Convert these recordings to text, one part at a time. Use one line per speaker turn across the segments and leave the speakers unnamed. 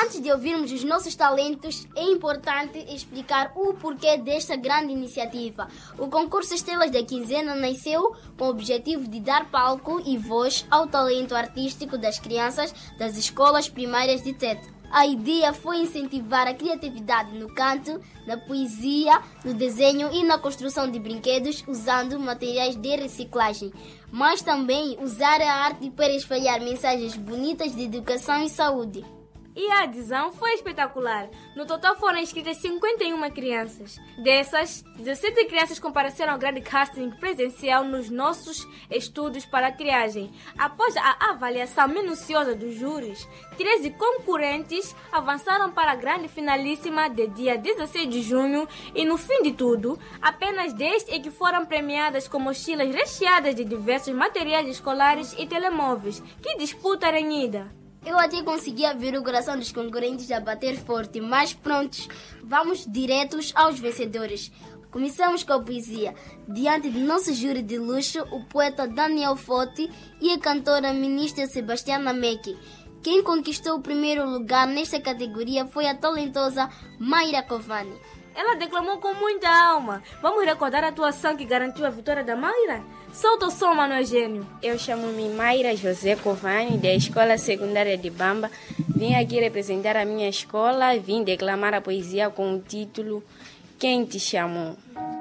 Antes de ouvirmos os nossos talentos, é importante explicar o porquê desta grande iniciativa. O concurso Estrelas da Quinzena nasceu com o objetivo de dar palco e voz ao talento artístico das crianças das escolas primárias de Tete. A ideia foi incentivar a criatividade no canto, na poesia, no desenho e na construção de brinquedos usando materiais de reciclagem, mas também usar a arte para espalhar mensagens bonitas de educação e saúde.
E a adesão foi espetacular. No total foram inscritas 51 crianças. Dessas, 17 crianças compareceram ao grande casting presencial nos nossos estudos para a triagem. Após a avaliação minuciosa dos júris, 13 concorrentes avançaram para a grande finalíssima de dia 16 de junho e, no fim de tudo, apenas 10 é que foram premiadas com mochilas recheadas de diversos materiais escolares e telemóveis. Que disputa renhida!
Eu até conseguia ver o coração dos concorrentes a bater forte, mas prontos, vamos diretos aos vencedores. Começamos com a poesia. Diante do nosso júri de luxo, o poeta Daniel Foti e a cantora ministra Sebastiana Meki. Quem conquistou o primeiro lugar nesta categoria foi a talentosa Mayra Covani.
Ela declamou com muita alma. Vamos recordar a atuação que garantiu a vitória da Mayra? Solta o som, Mano Eugênio.
Eu chamo-me Mayra José Covani, da Escola Secundária de Bamba. Vim aqui representar a minha escola, vim declamar a poesia com o título Quem Te Chamou?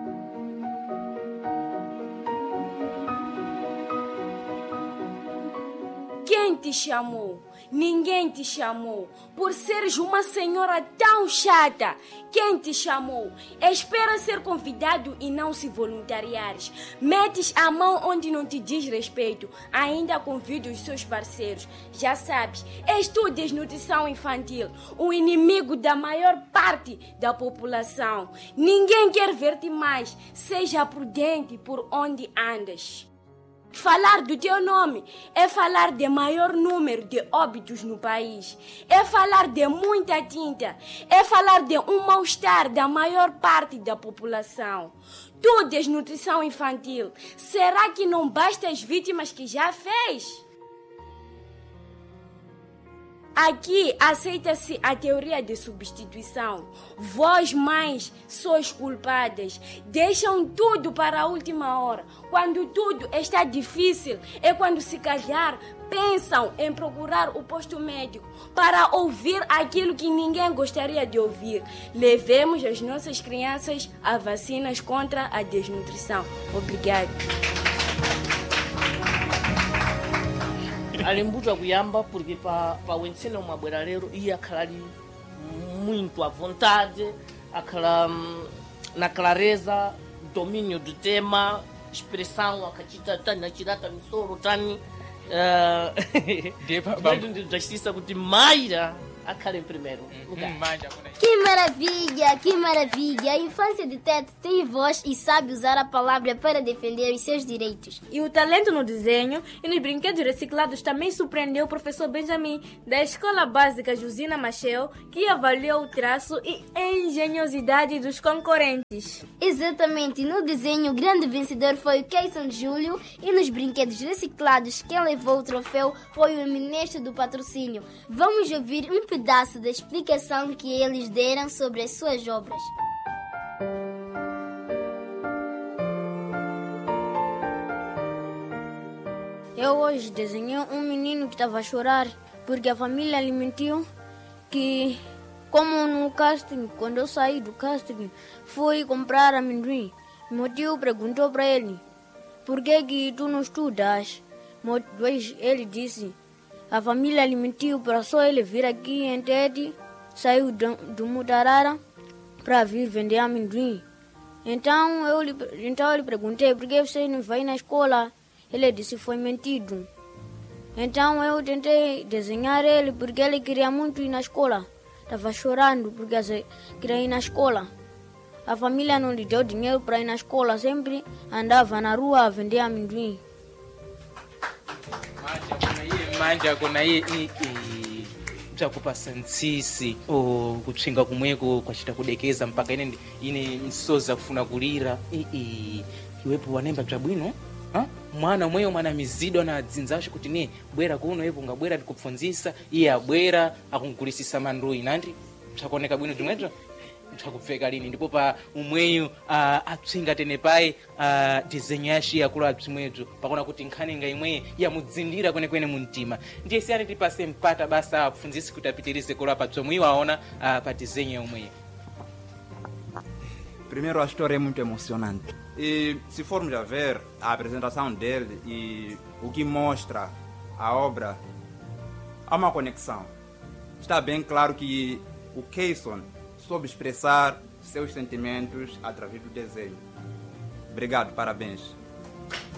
Quem te chamou? Ninguém te chamou. Por seres uma senhora tão chata. Quem te chamou? Espera ser convidado e não se voluntariares. Metes a mão onde não te diz respeito. Ainda convida os seus parceiros. Já sabes, és tu desnutrição infantil, o inimigo da maior parte da população. Ninguém quer ver-te mais. Seja prudente por onde andas. Falar do teu nome é falar de maior número de óbitos no país. É falar de muita tinta. É falar de um mal-estar da maior parte da população. Tu, desnutrição infantil, será que não basta as vítimas que já fez? Aqui aceita-se a teoria de substituição. Vós, mães, sois culpadas. Deixam tudo para a última hora. Quando tudo está difícil, é quando se calhar pensam em procurar o posto médico para ouvir aquilo que ninguém gostaria de ouvir. Levemos as nossas crianças a vacinas contra a desnutrição. Obrigada.
Alimbuzwa kuyamba porque para o ensino uma boa lero ia claro muito à vontade, aquela na clareza, domínio do tema, expressão, a cachita tani, tirata misoro tani, de justiça que Mayra acala em primeiro lugar.
Que maravilha, que maravilha! A infância de Tete tem voz e sabe usar a palavra para defender os seus direitos.
E o talento no desenho e nos brinquedos reciclados também surpreendeu o professor Benjamin, da Escola Básica Josina Machel, que avaliou o traço e a engenhosidade dos concorrentes.
Exatamente, no desenho o grande vencedor foi o Keyson Júlio e nos brinquedos reciclados quem levou o troféu foi o ministro do patrocínio. Vamos ouvir um pedaço da explicação que eles deram sobre as suas obras.
Eu hoje desenhei um menino que estava a chorar porque a família lhe mentiu que, como no casting, quando eu saí do casting, fui comprar amendoim. Meu tio perguntou para ele, por que tu não estudas? Depois ele disse, a família lhe mentiu para só ele vir aqui em Tete, saiu do Mutarara para vir vender amendoim. Então eu lhe perguntei, por que você não vai na escola? Ele disse, foi mentido. Então eu tentei desenhar ele porque ele queria muito ir na escola. Estava chorando porque queria ir na escola. A família não lhe deu dinheiro para ir na escola, sempre andava na rua a vender amendoim.
Manja kuna hii chakupasa nsisi kuchinga kumweko kwachita kudekeza mpaka ine misozi akufuna kulira iwepo wanemba bwabwino mwana umweyo mwana mizidwa na dzinzacho kuti ne bwera kuno ipo ngabwera tikupfunzisa iye abwera akungulisisa manduyi nandi chakuoneka bwino chimwecho chakupfeka lini ndipo pa umweyo apsinga tene paye dizenyo yashi yakulu apsimwedzo pakona kuti nkhaninga imwe yamudzindira kwenekwene mumtima ndiye siyani tipase mpata basa apfunzisi kuti apitirize kolo apa bzomwe aona pa dizenyo umweyo.
Primeiro, a história é muito emocionante. E se formos a ver a apresentação dele e o que mostra a obra, há uma conexão. Está bem claro que o Keyson soube expressar seus sentimentos através do desenho. Obrigado, parabéns.